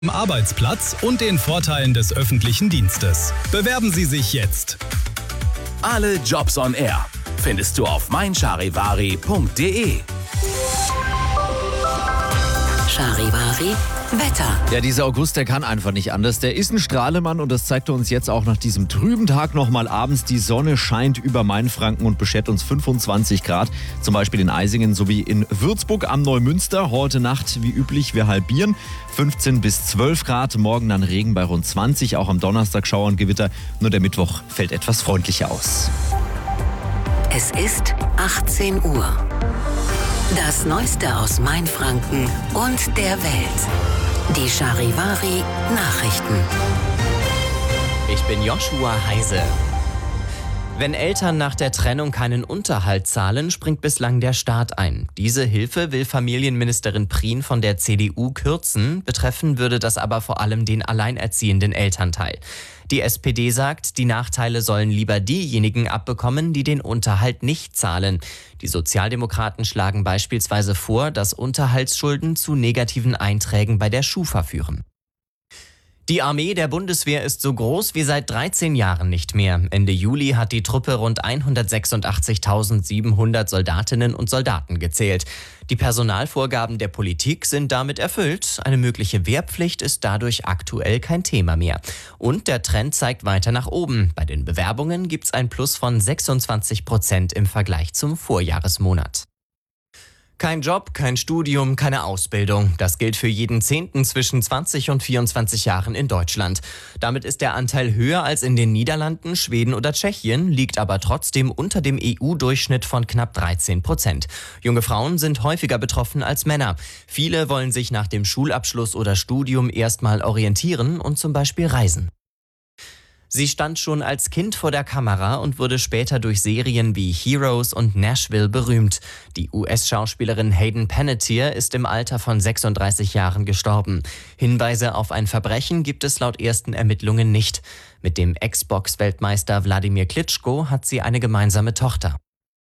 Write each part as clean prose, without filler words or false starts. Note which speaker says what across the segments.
Speaker 1: Arbeitsplatz und den Vorteilen des öffentlichen Dienstes. Bewerben Sie sich jetzt.
Speaker 2: Alle Jobs on Air findest du auf meincharivari.de.
Speaker 3: Charivari Wetter.
Speaker 4: Ja, dieser August, der kann einfach nicht anders. Der ist ein Strahlemann und das zeigt er uns jetzt auch nach diesem trüben Tag nochmal abends. Die Sonne scheint über Mainfranken und beschert uns 25 Grad. Zum Beispiel in Eisingen sowie in Würzburg am Neumünster. Heute Nacht wie üblich, wir halbieren. 15 bis 12 Grad. Morgen dann Regen bei rund 20. Auch am Donnerstag Schauer und Gewitter. Nur der Mittwoch fällt etwas freundlicher aus.
Speaker 3: Es ist 18 Uhr. Das Neueste aus Mainfranken und der Welt. Die Charivari Nachrichten.
Speaker 5: Ich bin Joshua Heise. Wenn Eltern nach der Trennung keinen Unterhalt zahlen, springt bislang der Staat ein. Diese Hilfe will Familienministerin Prien von der CDU kürzen. Betreffen würde das aber vor allem den alleinerziehenden Elternteil. Die SPD sagt, die Nachteile sollen lieber diejenigen abbekommen, die den Unterhalt nicht zahlen. Die Sozialdemokraten schlagen beispielsweise vor, dass Unterhaltsschulden zu negativen Einträgen bei der Schufa führen. Die Armee der Bundeswehr ist so groß wie seit 13 Jahren nicht mehr. Ende Juli hat die Truppe rund 186.700 Soldatinnen und Soldaten gezählt. Die Personalvorgaben der Politik sind damit erfüllt. Eine mögliche Wehrpflicht ist dadurch aktuell kein Thema mehr. Und der Trend zeigt weiter nach oben. Bei den Bewerbungen gibt es ein Plus von 26% im Vergleich zum Vorjahresmonat. Kein Job, kein Studium, keine Ausbildung. Das gilt für jeden Zehnten zwischen 20 und 24 Jahren in Deutschland. Damit ist der Anteil höher als in den Niederlanden, Schweden oder Tschechien, liegt aber trotzdem unter dem EU-Durchschnitt von knapp 13%. Junge Frauen sind häufiger betroffen als Männer. Viele wollen sich nach dem Schulabschluss oder Studium erstmal orientieren und zum Beispiel reisen. Sie stand schon als Kind vor der Kamera und wurde später durch Serien wie Heroes und Nashville berühmt. Die US-Schauspielerin Hayden Panettiere ist im Alter von 36 Jahren gestorben. Hinweise auf ein Verbrechen gibt es laut ersten Ermittlungen nicht. Mit dem Ex-Box-Weltmeister Wladimir Klitschko hat sie eine gemeinsame Tochter.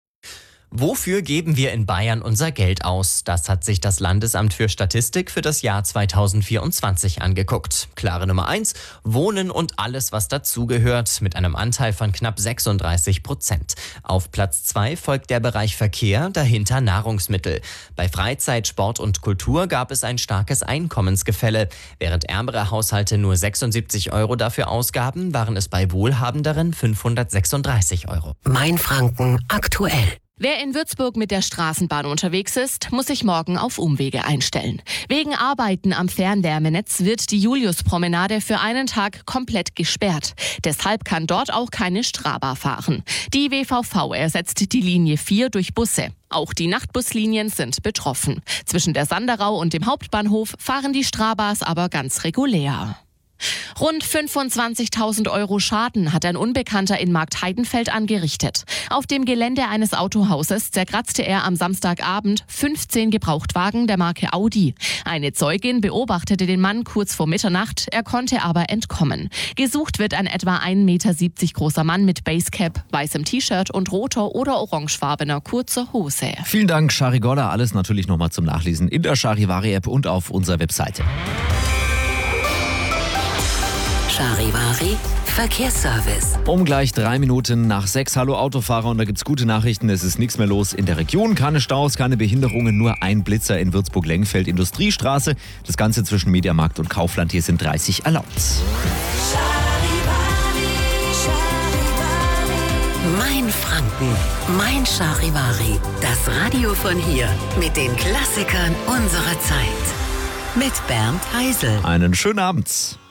Speaker 5: Wofür geben wir in Bayern unser Geld aus? Das hat sich das Landesamt für Statistik für das Jahr 2024 angeguckt. Klare Nummer 1, Wohnen und alles, was dazugehört, mit einem Anteil von knapp 36%. Auf Platz 2 folgt der Bereich Verkehr, dahinter Nahrungsmittel. Bei Freizeit, Sport und Kultur gab es ein starkes Einkommensgefälle. Während ärmere Haushalte nur 76 € dafür ausgaben, waren es bei wohlhabenderen 536 €.
Speaker 3: Mainfranken aktuell.
Speaker 6: Wer in Würzburg mit der Straßenbahn unterwegs ist, muss sich morgen auf Umwege einstellen. Wegen Arbeiten am Fernwärmenetz wird die Juliuspromenade für einen Tag komplett gesperrt. Deshalb kann dort auch keine Straba fahren. Die WVV ersetzt die Linie 4 durch Busse. Auch die Nachtbuslinien sind betroffen. Zwischen der Sanderau und dem Hauptbahnhof fahren die Strabas aber ganz regulär. Rund 25.000 € Schaden hat ein Unbekannter in Marktheidenfeld angerichtet. Auf dem Gelände eines Autohauses zerkratzte er am Samstagabend 15 Gebrauchtwagen der Marke Audi. Eine Zeugin beobachtete den Mann kurz vor Mitternacht, er konnte aber entkommen. Gesucht wird ein etwa 1,70 Meter großer Mann mit Basecap, weißem T-Shirt und roter oder orangefarbener kurzer Hose.
Speaker 4: Vielen Dank, Chari Golla. Alles natürlich nochmal zum Nachlesen in der Charivari-App und auf unserer Webseite.
Speaker 3: Charivari Verkehrsservice.
Speaker 4: Um gleich 3 Minuten nach 6. Hallo Autofahrer, und da gibt's gute Nachrichten. Es ist nichts mehr los in der Region. Keine Staus, keine Behinderungen, nur ein Blitzer in Würzburg-Lengfeld, Industriestraße. Das Ganze zwischen Mediamarkt und Kaufland. Hier sind 30 erlaubt.
Speaker 3: Mainfranken, mein Charivari. Das Radio von hier mit den Klassikern unserer Zeit. Mit Bernd Heisel.
Speaker 4: Einen schönen Abend.